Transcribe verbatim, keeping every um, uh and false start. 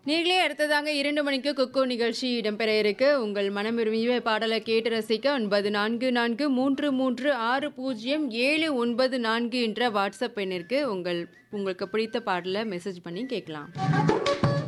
நீங்களே அடுத்ததாங்க இரண்டு மணிக்கு குக்கு நிகழ்ச்சி இடம்பெற இருக்கு. உங்கள் மனம் விரும்பிய பாடலை கேட்டு ரசிக்க ஒன்பது நான்கு நான்கு மூன்று மூன்று ஆறு பூஜ்ஜியம் ஏழு ஒன்பது நான்கு என்ற வாட்ஸ்அப் எண்ணிற்கு உங்கள் உங்களுக்கு பிடித்த பாடலை மெசேஜ் பண்ணி கேட்கலாம்.